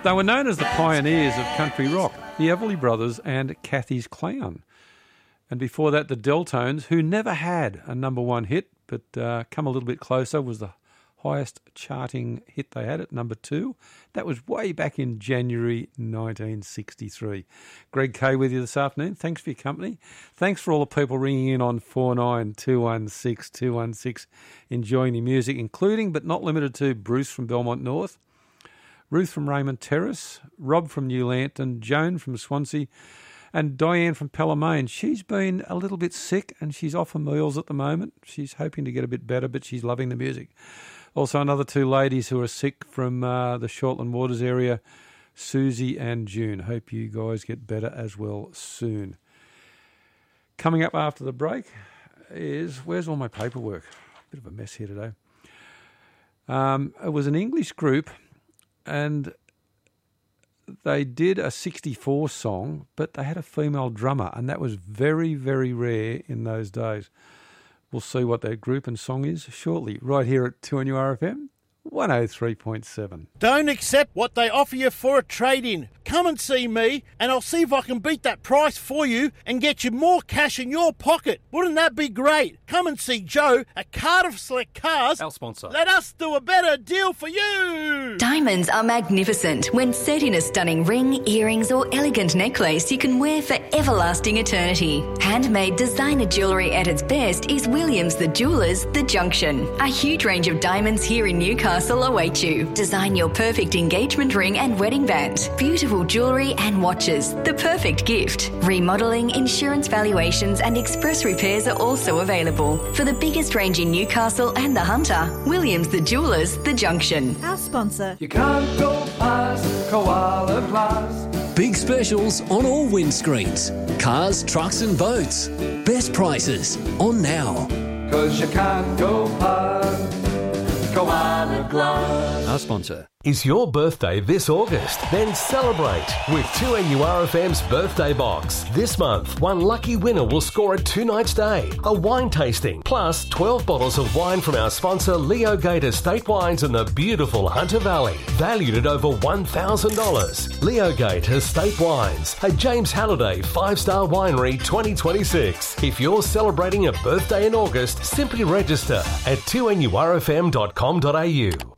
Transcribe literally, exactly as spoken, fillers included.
They were known as the pioneers of country rock, the Everly Brothers and Kathy's Clown. And before that, the Deltones, who never had a number one hit, but uh, Come a Little Bit Closer was the highest charting hit they had at number two. That was way back in January nineteen sixty-three. Greg Kay with you this afternoon. Thanks for your company. Thanks for all the people ringing in on four nine two one six two one six, enjoying the music, including but not limited to Bruce from Belmont North, Ruth from Raymond Terrace, Rob from New Lantern, Joan from Swansea, and Diane from Pelham. She's been a little bit sick and she's off her meals at the moment. She's hoping to get a bit better, but she's loving the music. Also, another two ladies who are sick from uh, the Shortland Waters area, Susie and June. Hope you guys get better as well soon. Coming up after the break is, where's all my paperwork? Bit of a mess here today. Um, it was an English group and they did a sixty-four song, but they had a female drummer, and that was very, very rare in those days. We'll see what that group and song is shortly, right here at two N U R F M one oh three point seven. Don't accept what they offer you for a trade-in. Come and see me, and I'll see if I can beat that price for you and get you more cash in your pocket. Wouldn't that be great? Come and see Joe at Cardiff Select Cars. Our sponsor. Let us do a better deal for you. Diamonds are magnificent when set in a stunning ring, earrings or elegant necklace you can wear for everlasting eternity. Handmade designer jewellery at its best is Williams the Jewellers, The Junction. A huge range of diamonds here in Newcastle await you. Design your perfect engagement ring and wedding band. Beautiful jewellery and watches, the perfect gift. Remodelling, insurance valuations and express repairs are also available. For the biggest range in Newcastle and the Hunter, Williams the Jewellers, The Junction. Our sponsor. You can't go past Koala Glass. Big specials on all windscreens. Cars, trucks and boats. Best prices on now. Cause you can't go past Koala Glass. Our sponsor. Is your birthday this August? Then celebrate with two N U R F M's Birthday Box. This month, one lucky winner will score a two-night stay, a wine tasting, plus twelve bottles of wine from our sponsor Leo Gate Estate Wines in the beautiful Hunter Valley, valued at over one thousand dollars. Leo Gate Estate Wines, a James Halliday five-star winery twenty twenty-six. If you're celebrating a birthday in August, simply register at two N U R F M dot com dot A U.